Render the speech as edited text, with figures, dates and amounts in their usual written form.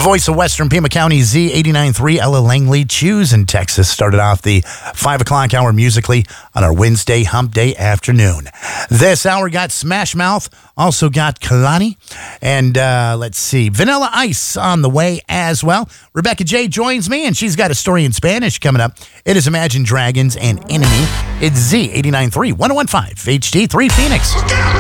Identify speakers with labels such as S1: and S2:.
S1: voice of Western Pima County, Z89.3, Ella Langley, Choose in Texas, started off the 5 o'clock hour musically on our Wednesday hump day afternoon. This hour got Smash Mouth, also got Kalani, and let's see, Vanilla Ice on the way as well. Rebecca J joins me, and she's got a story in Spanish coming up. It is Imagine Dragons and Enemy. It's Z89.3, 101.5 HD3 Phoenix.